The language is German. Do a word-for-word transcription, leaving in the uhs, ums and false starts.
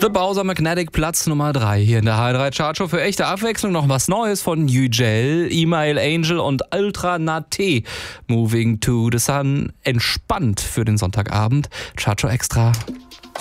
The Bowser Magnetic, Platz Nummer drei hier in der H drei Chartshow. Für echte Abwechslung noch was Neues von Yücel, Email Angel und Ultra Nate. Moving to the Sun, entspannt für den Sonntagabend. Chartshow Extra.